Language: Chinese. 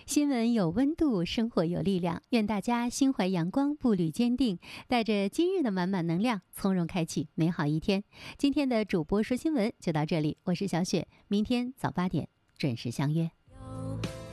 新闻有温度，生活有力量。愿大家心怀阳光，步履坚定，带着今日的满满能量，从容开启美好一天。今天的主播说新闻就到这里，我是小雪，明天早8点准时相约。